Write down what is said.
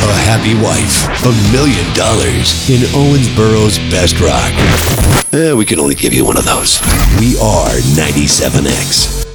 a happy wife, $1 million in Owensboro's best rock. We can only give you one of those. We are 97X.